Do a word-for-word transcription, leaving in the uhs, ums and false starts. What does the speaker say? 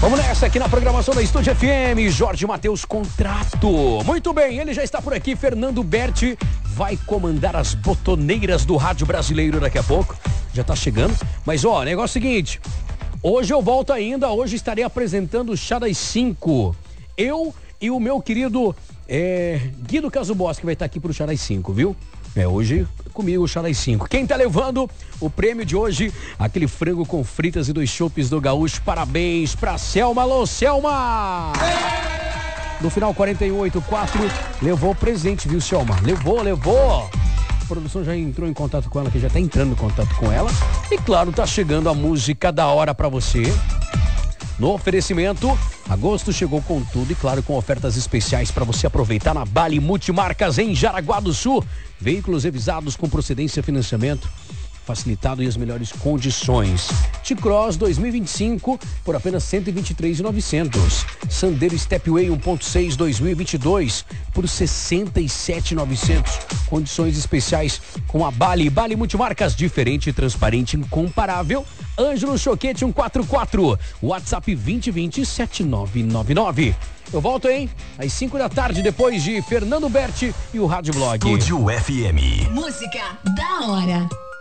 Vamos nessa aqui na programação da Estúdio F M, Jorge Mateus Contrato. Muito bem, ele já está por aqui, Fernando Berti vai comandar as botoneiras do rádio brasileiro daqui a pouco. Já tá chegando, mas ó, negócio é o seguinte, hoje eu volto ainda, hoje estarei apresentando o Chá das cinco. Eu e o meu querido é, Guido Casubos, que vai estar aqui pro Chá das cinco, viu? É, hoje comigo o Chá das cinco. Quem tá levando o prêmio de hoje? Aquele frango com fritas e dois chopes do Gaúcho. Parabéns pra Selma. Alô, Selma! No final quarenta e oito, quatro, levou o presente, viu, Selma? Levou, levou! A produção já entrou em contato com ela, que já tá entrando em contato com ela. E claro, tá chegando a música da hora pra você. No oferecimento, agosto chegou com tudo e claro, com ofertas especiais para você aproveitar na Bali Multimarcas em Jaraguá do Sul. Veículos revisados com procedência e financiamento facilitado e as melhores condições. T-Cross dois mil e vinte e cinco por apenas cento e vinte e três mil e novecentos. Sandero Stepway um ponto seis dois mil e vinte e dois por sessenta e sete mil e novecentos. Condições especiais com a Bali. Bali Multimarcas, diferente, transparente, incomparável. Ângelo Choquete cento e quarenta e quatro. WhatsApp vinte vinte, sete nove nove nove. Eu volto, hein? Às cinco da tarde, depois de Fernando Berti e o Rádio Blog. Estúdio F M. Música da hora.